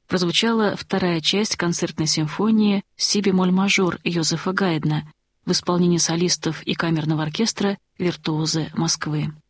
прозвучала вторая часть концертной симфонии «Си-бемоль-мажор» Йозефа Гайдна в исполнении солистов и камерного оркестра «Виртуозы Москвы».